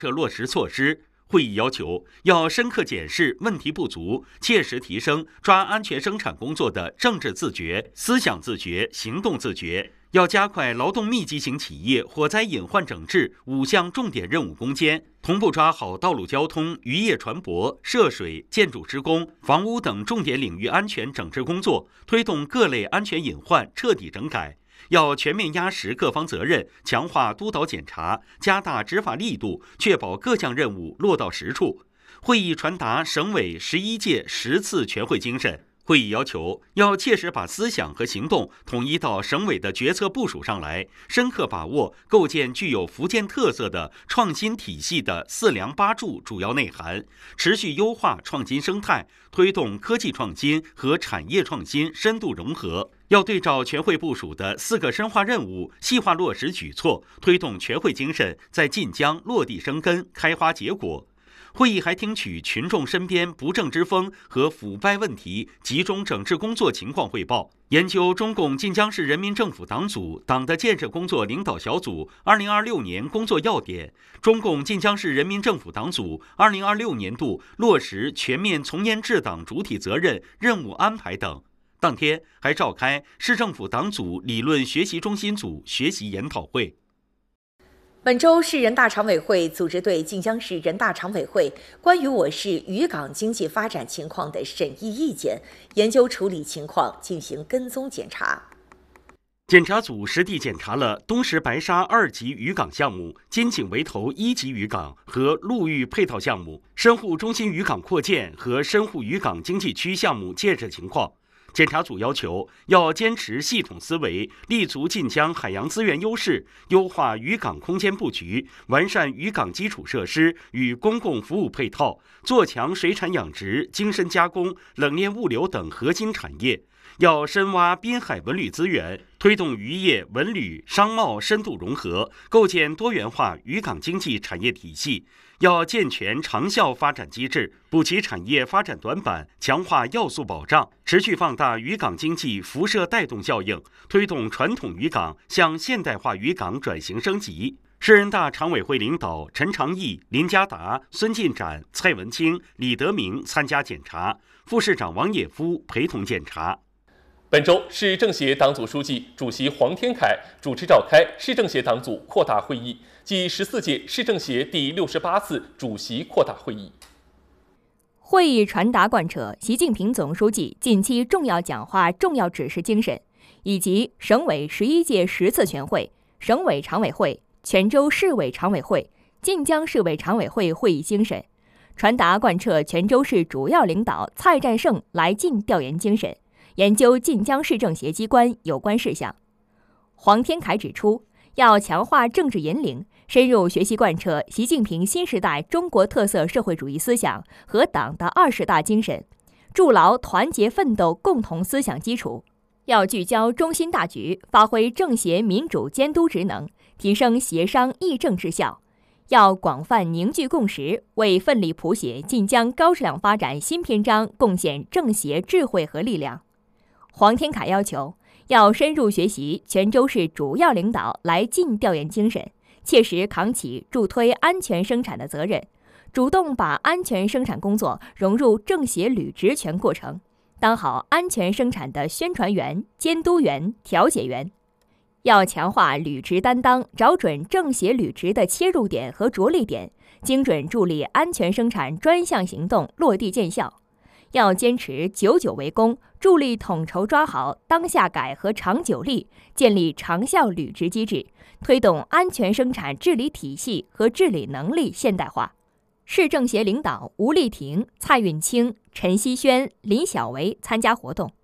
落实措施。会议要求要深刻检视问题不足，切实提升抓安全生产工作的政治自觉、思想自觉、行动自觉。要加快劳动密集型企业火灾隐患整治5项重点任务攻坚，同步抓好道路交通、渔业船舶、涉水、建筑施工、房屋等重点领域安全整治工作，推动各类安全隐患彻底整改。要全面压实各方责任，强化督导检查，加大执法力度，确保各项任务落到实处。会议传达省委11届10次全会精神。会议要求要切实把思想和行动统一到省委的决策部署上来，深刻把握构建具有福建特色的创新体系的4梁8柱主要内涵，持续优化创新生态，推动科技创新和产业创新深度融合。要对照全会部署的4个深化任务，细化落实举措，推动全会精神在晋江落地生根、开花结果。会议还听取群众身边不正之风和腐败问题集中整治工作情况汇报，研究中共晋江市人民政府党组党的建设工作领导小组2026年工作要点，中共晋江市人民政府党组2026年度落实全面从严治党主体责任任务安排等。当天还召开市政府党组理论学习中心组学习研讨会。 本周市人大常委会组织对晋江市人大常委会关于我市渔港经济发展情况的审议意见，研究处理情况，进行跟踪检查。 检查组实地检查了东石白沙2级渔港项目、金井围头1级渔港和陆域配套项目、深沪中心渔港扩建和深沪渔港经济区项目建设情况。检查组要求要坚持系统思维，立足晋江海洋资源优势，优化渔港空间布局，完善渔港基础设施与公共服务配套，做强水产养殖、精深加工、冷链物流等核心产业。要深挖滨海文旅资源，推动渔业、文旅、商贸深度融合，构建多元化渔港经济产业体系。要健全长效发展机制，补齐产业发展短板，强化要素保障，持续放大渔港经济辐射带动效应，推动传统渔港向现代化渔港转型升级。市人大常委会领导陈长义、林家达、孙进展、蔡文清、李德明参加检查，副市长王也夫陪同检查。 本周，市政协党组书记、主席黄天凯主持召开市政协党组扩大会议暨14届市政协第68次主席扩大会议。 会议传达贯彻习近平总书记近期重要讲话重要指示精神，以及省委11届10次全会、省委常委会、泉州市委常委会、晋江市委常委会会议精神，传达贯彻泉州市主要领导蔡占胜来晋调研精神，研究晋江市政协机关有关事项。黄天凯指出，要强化政治引领，深入学习贯彻习近平新时代中国特色社会主义思想和党的20大精神，筑牢团结奋斗共同思想基础。要聚焦中心大局，发挥政协民主监督职能，提升协商议政质效。要广泛凝聚共识，为奋力谱写晋江高质量发展新篇章贡献政协智慧和力量。黄天凯要求，要深入学习泉州市主要领导来晋调研精神，切实扛起助推安全生产的责任，主动把安全生产工作融入政协履职全过程，当好安全生产的宣传员、监督员、调解员。要强化履职担当，找准政协履职的切入点和着力点，精准助力安全生产专项行动落地见效。要坚持久为功，助力统筹抓好当下改和长久力，建立长效履职机制，推动安全生产治理体系和治理能力现代化。市政协领导吴丽婷、蔡运清、陈希轩、林小维参加活动。